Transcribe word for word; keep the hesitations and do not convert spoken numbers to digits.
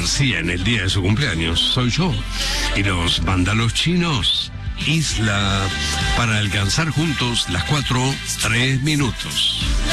García en el día de su cumpleaños soy yo. Y los vándalos chinos, Isla, para alcanzar juntos las cuatro, tres minutos.